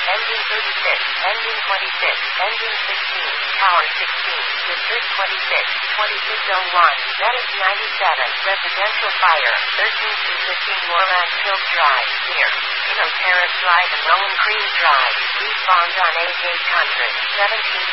Engine 36, Engine 26, Engine 16, Tower 16, District 26, 2601, Medic 97, Residential Fire, 13-15 Moorland Hills Drive, near Terrace Drive and Rowan Creek Drive, respond on 8800, 17